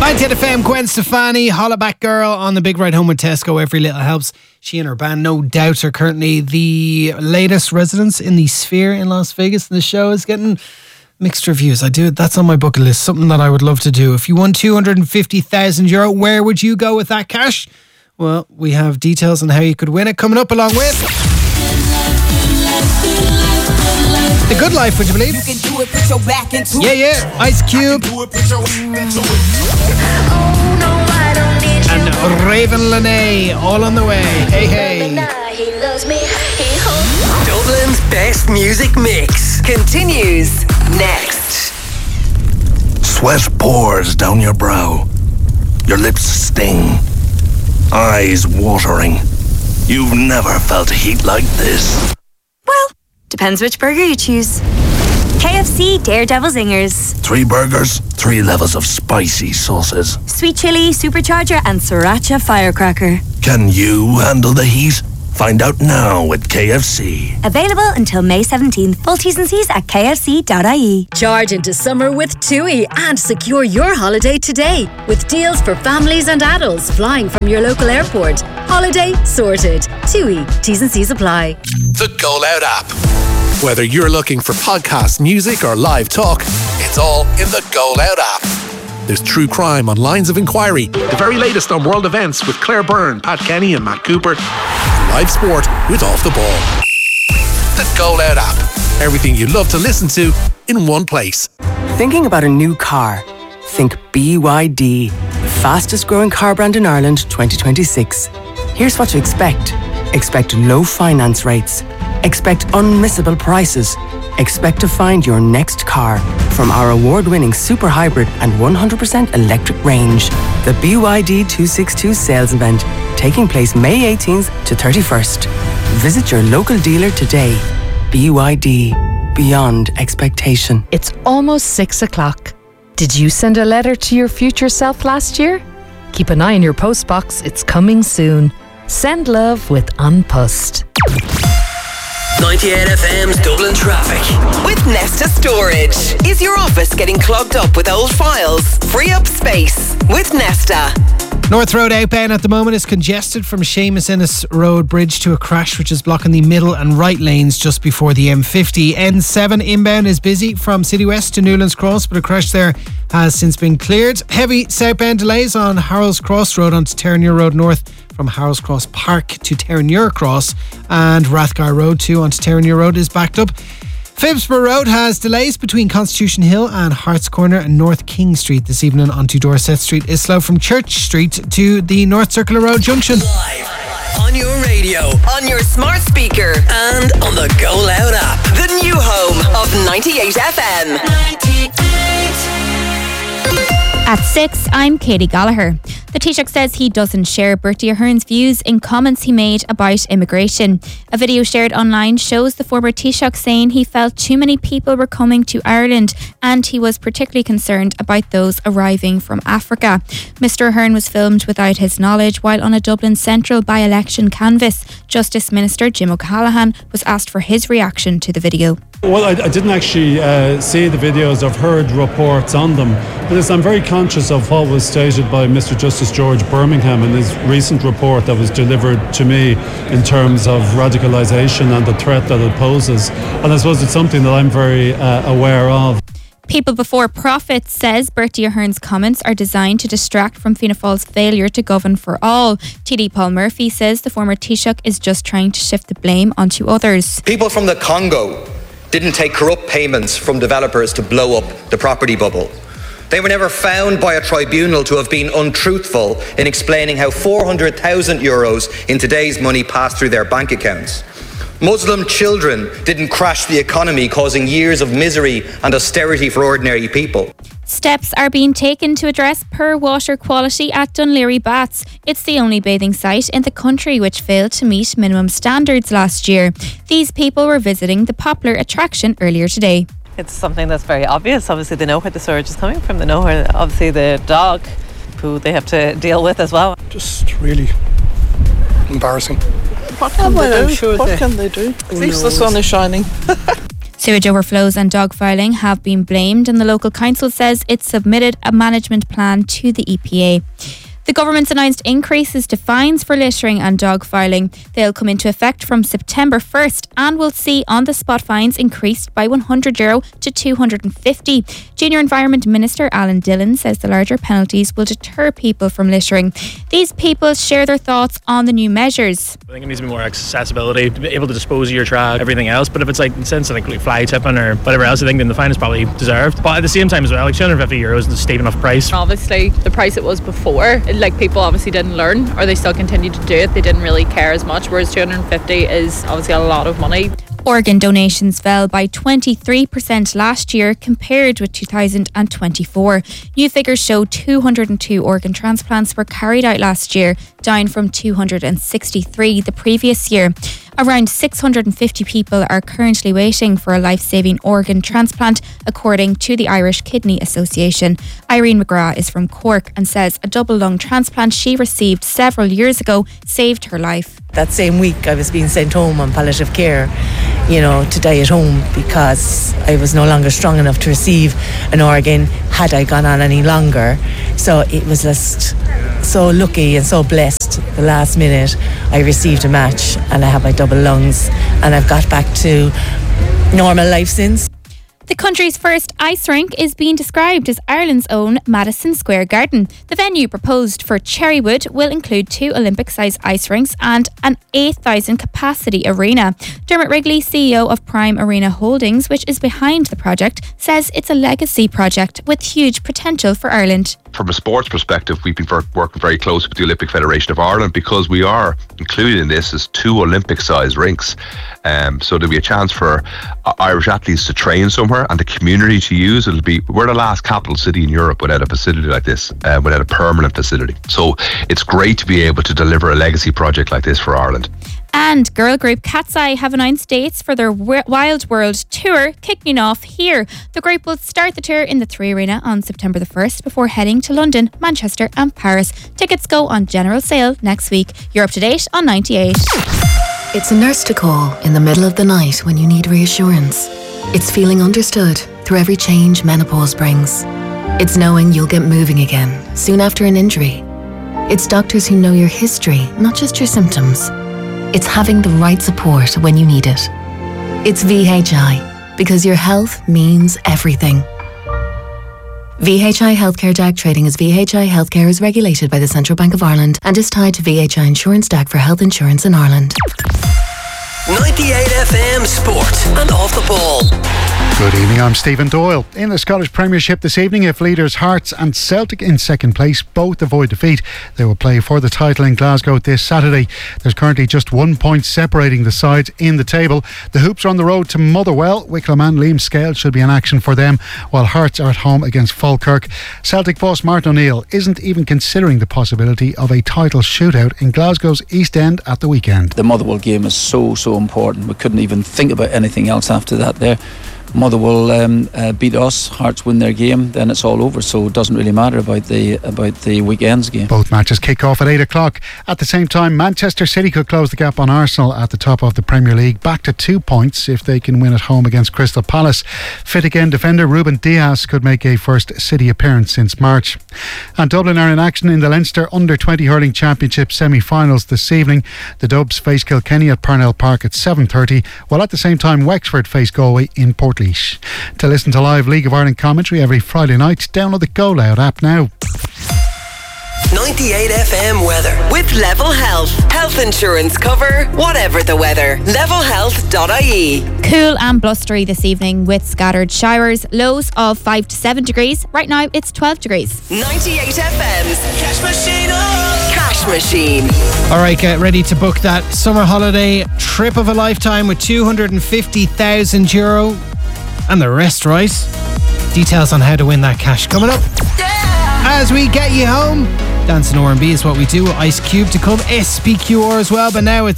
90 FM, Gwen Stefani, Hollaback Girl on the big ride home with Tesco. Every little helps. She and her band, no doubt, are currently the latest residents in the Sphere in Las Vegas. And the show is getting mixed reviews. That's on my bucket list. Something that I would love to do. If you won €250,000, where would you go with that cash? Well, we have details on how you could win it coming up, along with The Good Life, would you believe? You can do it, put your back into it. Yeah. Ice Cube. And Raven Lene, all on the way. Hey. Dublin's best music mix continues next. Sweat pours down your brow. Your lips sting. Eyes watering. You've never felt heat like this. Well, depends which burger you choose. KFC Daredevil Zingers. 3 burgers, 3 levels of spicy sauces. Sweet chili, supercharger and sriracha firecracker. Can you handle the heat? Find out now at KFC. Available until May 17th. Full T's and C's at kfc.ie. Charge into summer with TUI and secure your holiday today with deals for families and adults flying from your local airport. Holiday sorted. TUI. T's and C's apply. The Go Loud app. Whether you're looking for podcasts, music or live talk, it's all in the Go Loud app. There's true crime on Lines of Inquiry, the very latest on world events with Claire Byrne, Pat Kenny and Matt Cooper, live sport with Off the Ball. The Go Loud app. Everything you love to listen to in one place. Thinking about a new car? Think BYD, the fastest growing car brand in Ireland 2026. Here's what to expect. Expect low finance rates. Expect unmissable prices. Expect to find your next car from our award-winning super hybrid and 100% electric range. The BYD 262 sales event, taking place May 18th to 31st. Visit your local dealer today. BYD, beyond expectation. It's almost 6 o'clock. Did you send a letter to your future self last year? Keep an eye on your postbox. It's coming soon. Send love with Unpussed. 98 FM's Dublin traffic. With Nesta Storage. Is your office getting clogged up with old files? Free up space with Nesta. North Road outbound at the moment is congested from Seamus Innes Road Bridge to a crash which is blocking the middle and right lanes just before the M50. N7 inbound is busy from City West to Newlands Cross, but a crash there has since been cleared. Heavy southbound delays on Harold's Cross Road onto Terranure Road North from Harold's Cross Park to Terranure Cross, and Rathgar Road 2 onto Terranure Road is backed up. Phibsborough Road has delays between Constitution Hill and Harts Corner and North King Street this evening onto Dorset Street is slow from Church Street to the North Circular Road junction. Live on your radio, on your smart speaker, and on the Go Loud app. The new home of 98 FM. 98. At 6, I'm Katie Gallagher. The Taoiseach says he doesn't share Bertie Ahern's views in comments he made about immigration. A video shared online shows the former Taoiseach saying he felt too many people were coming to Ireland and he was particularly concerned about those arriving from Africa. Mr Ahern was filmed without his knowledge while on a Dublin Central by-election canvass. Justice Minister Jim O'Callaghan was asked for his reaction to the video. Well, I didn't actually see the videos. I've heard reports on them. But I'm very conscious of what was stated by Mr Justice George Birmingham in his recent report that was delivered to me in terms of radicalisation and the threat that it poses. And I suppose it's something that I'm very aware of. People Before Profit says Bertie Ahern's comments are designed to distract from Fianna Fáil's failure to govern for all. TD Paul Murphy says the former Taoiseach is just trying to shift the blame onto others. People from the Congo didn't take corrupt payments from developers to blow up the property bubble. They were never found by a tribunal to have been untruthful in explaining how €400,000 in today's money passed through their bank accounts. Muslim children didn't crash the economy, causing years of misery and austerity for ordinary people. Steps are being taken to address poor water quality at Dunleary Baths. It's the only bathing site in the country which failed to meet minimum standards last year. These people were visiting the popular attraction earlier today. It's something that's very obvious. Obviously they know where the sewage is coming from. They know where, obviously, the dog who they have to deal with as well. Just really embarrassing. What can they do? What can they do? At least the sun is shining. Sewage overflows and dogfiling have been blamed, and the local council says it submitted a management plan to the EPA. The government's announced increases to fines for littering and dogfiling. They'll come into effect from September 1st and will see on-the-spot fines increased by €100 to €250. Junior Environment Minister Alan Dillon says the larger penalties will deter people from littering. These people share their thoughts on the new measures. I think it needs to be more accessibility, to be able to dispose of your trash, everything else. But if it's like, instead of like fly tipping or whatever else, I think then the fine is probably deserved. But at the same time as well, like €250 is a steep enough price. Obviously, the price it was before, like people obviously didn't learn, or they still continued to do it. They didn't really care as much, whereas 250 is obviously a lot of money. Organ donations fell by 23% last year compared with 2024. New figures show 202 organ transplants were carried out last year, down from 263 the previous year. Around 650 people are currently waiting for a life-saving organ transplant, according to the Irish Kidney Association. Irene McGrath is from Cork and says a double lung transplant she received several years ago saved her life. That same week I was being sent home on palliative care, to die at home, because I was no longer strong enough to receive an organ had I gone on any longer. So it was just so lucky and so blessed. The last minute I received a match and I have my double lungs, and I've got back to normal life since. The country's first ice rink is being described as Ireland's own Madison Square Garden. The venue proposed for Cherrywood will include 2 Olympic-sized ice rinks and an 8,000 capacity arena. Dermot Wrigley, CEO of Prime Arena Holdings, which is behind the project, says it's a legacy project with huge potential for Ireland. From a sports perspective, we've been working very close with the Olympic Federation of Ireland, because we are included in this as 2 Olympic-sized rinks. So there'll be a chance for Irish athletes to train somewhere and the community to use. We're the last capital city in Europe without a facility like this, without a permanent facility. So it's great to be able to deliver a legacy project like this for Ireland. And girl group Cat's Eye have announced dates for their Wild World tour, kicking off here. The group will start the tour in the 3 Arena on September the 1st before heading to London, Manchester and Paris. Tickets go on general sale next week. You're up to date on 98. It's a nurse to call in the middle of the night when you need reassurance. It's feeling understood through every change menopause brings. It's knowing you'll get moving again soon after an injury. It's doctors who know your history, not just your symptoms. It's having the right support when you need it. It's VHI, because your health means everything. VHI Healthcare DAC trading as VHI Healthcare is regulated by the Central Bank of Ireland and is tied to VHI Insurance DAC for health insurance in Ireland. 98 FM Sport and Off the Ball. Good evening, I'm Stephen Doyle. In the Scottish Premiership this evening, if leaders Hearts and Celtic in second place both avoid defeat, they will play for the title in Glasgow this Saturday. There's currently just 1 point separating the sides in the table. The Hoops are on the road to Motherwell. Wicklow and Liam Scale should be in action for them, while Hearts are at home against Falkirk. Celtic boss Martin O'Neill isn't even considering the possibility of a title shootout in Glasgow's East End at the weekend. The Motherwell game is so important. We couldn't even think about anything else after that there. Motherwell beat us, Hearts win their game, then it's all over. So it doesn't really matter about the weekend's game. Both matches kick off at 8 o'clock. At the same time, Manchester City could close the gap on Arsenal at the top of the Premier League, back to 2 points if they can win at home against Crystal Palace. Fit again defender Ruben Dias could make a first City appearance since March. And Dublin are in action in the Leinster Under-20 Hurling Championship semi-finals this evening. The Dubs face Kilkenny at Parnell Park at 7:30, while at the same time Wexford face Galway in Portlaoise. To listen to live League of Ireland commentary every Friday night, download the Go Loud app now. 98 FM weather with Level Health. Health insurance cover, whatever the weather. levelhealth.ie. Cool and blustery this evening with scattered showers. Lows of 5 to 7 degrees. Right now it's 12 degrees. 98 FM's Cash Machine. Cash Machine. Alright, get ready to book that summer holiday trip of a lifetime with €250,000 and the rest, right? Details on how to win that cash coming up. As we get you home, dancing R&B is what we do. Ice Cube to come, SPQR as well, but now it's